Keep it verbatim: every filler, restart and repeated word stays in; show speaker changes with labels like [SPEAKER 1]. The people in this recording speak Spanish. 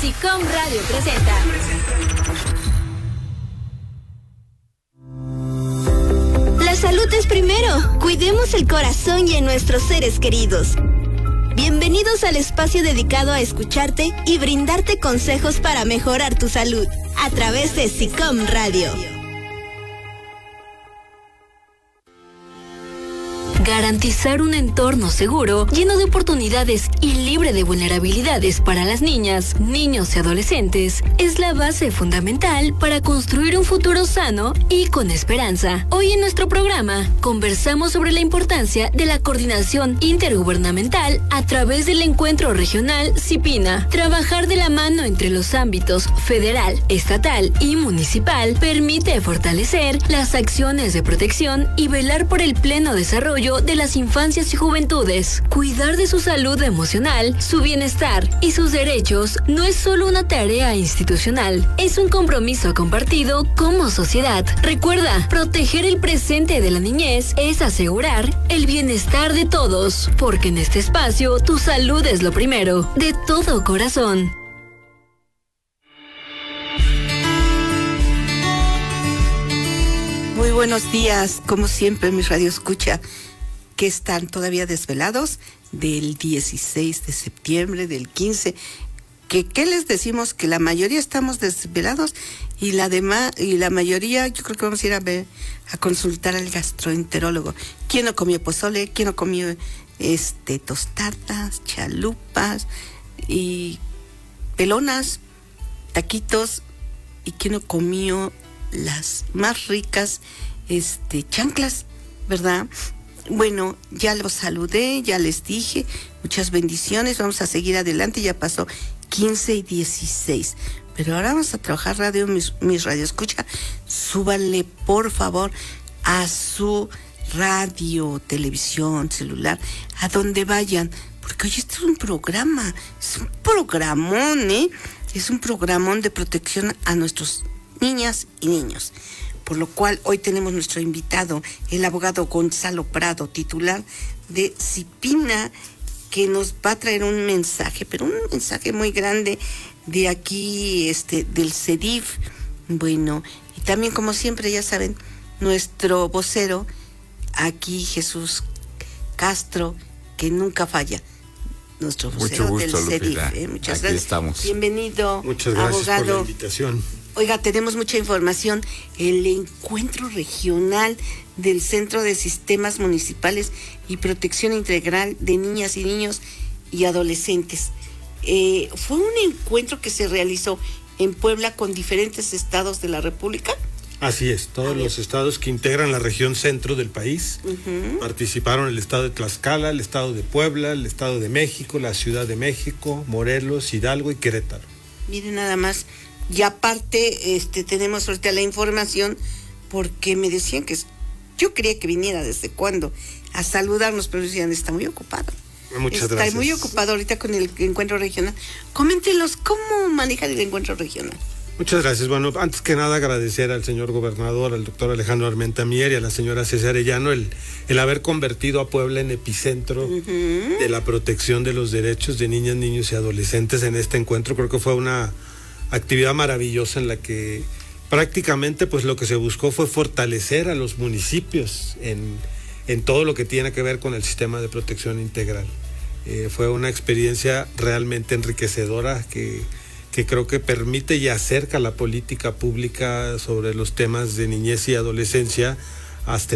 [SPEAKER 1] SICOM Radio presenta.
[SPEAKER 2] La salud es primero. Cuidemos el corazón y a nuestros seres queridos. Bienvenidos al espacio dedicado a escucharte y brindarte consejos para mejorar tu salud a través de SICOM Radio.
[SPEAKER 1] Garantizar un entorno seguro, lleno de oportunidades y libre de vulnerabilidades para las niñas, niños y adolescentes es la base fundamental para construir un futuro sano y con esperanza. Hoy en nuestro programa conversamos sobre la importancia de la coordinación intergubernamental a través del encuentro regional CIPINA. Trabajar de la mano entre los ámbitos federal, estatal y municipal permite fortalecer las acciones de protección y velar por el pleno desarrollo de las infancias y juventudes. Cuidar de su salud emocional, su bienestar y sus derechos no es solo una tarea institucional, es un compromiso compartido como sociedad. Recuerda, proteger el presente de la niñez es asegurar el bienestar de todos, porque en este espacio tu salud es lo primero, de todo corazón.
[SPEAKER 3] Muy buenos días, como siempre, mis radioescucha que están todavía desvelados del dieciséis de septiembre, del quince, que qué les decimos, que la mayoría estamos desvelados y la demás, y la mayoría yo creo que vamos a ir a ver, a consultar al gastroenterólogo. ¿Quién no comió pozole? ¿Quién no comió este tostadas, chalupas y pelonas, taquitos? ¿Y quién no comió las más ricas este chanclas, verdad? Bueno, ya los saludé, ya les dije, muchas bendiciones, vamos a seguir adelante, ya pasó quince y dieciséis, pero ahora vamos a trabajar radio, mis, mis radio escucha, súbanle por favor a su radio, televisión, celular, a donde vayan, porque hoy este es un programa, es un programón, ¿eh? Es un programón de protección a nuestros niñas y niños. Por lo cual hoy tenemos nuestro invitado, el abogado Gonzalo Prado, titular de CIPINA, que nos va a traer un mensaje, pero un mensaje muy grande de aquí, este, del CEDIF. Bueno, y también como siempre, ya saben, nuestro vocero, aquí Jesús Castro, que nunca falla. Nuestro vocero
[SPEAKER 4] Mucho gusto,
[SPEAKER 3] del CEDIF.
[SPEAKER 4] Lupita.
[SPEAKER 3] ¿eh? Muchas
[SPEAKER 4] Aquí
[SPEAKER 3] gracias.
[SPEAKER 4] estamos.
[SPEAKER 3] Bienvenido,
[SPEAKER 5] Muchas gracias
[SPEAKER 3] abogado.
[SPEAKER 5] por la invitación.
[SPEAKER 3] Oiga, tenemos mucha información. El encuentro regional del Centro de Sistemas Municipales y Protección Integral de Niñas y Niños y Adolescentes. Eh, fue un encuentro que se realizó en Puebla con diferentes estados de la República.
[SPEAKER 5] Así es, todos los estados que integran la región centro del país uh-huh. participaron: el estado de Tlaxcala, el estado de Puebla, el estado de México, la Ciudad de México, Morelos, Hidalgo y Querétaro.
[SPEAKER 3] Miren nada más. Y aparte, este, tenemos ahorita la información, porque me decían que yo quería que viniera desde cuándo a saludarnos, pero decían, está muy ocupado.
[SPEAKER 5] Muchas
[SPEAKER 3] está
[SPEAKER 5] gracias.
[SPEAKER 3] Está muy ocupado ahorita con el encuentro regional. Coméntenos cómo manejan el encuentro regional.
[SPEAKER 5] Muchas gracias. Bueno, antes que nada agradecer al señor gobernador, al doctor Alejandro Armenta Mier y a la señora César Arellano el, el haber convertido a Puebla en epicentro uh-huh. de la protección de los derechos de niñas, niños y adolescentes en este encuentro. Creo que fue una actividad maravillosa en la que prácticamente pues lo que se buscó fue fortalecer a los municipios en, en todo lo que tiene que ver con el sistema de protección integral. Eh, fue una experiencia realmente enriquecedora que, que creo que permite y acerca la política pública sobre los temas de niñez y adolescencia hasta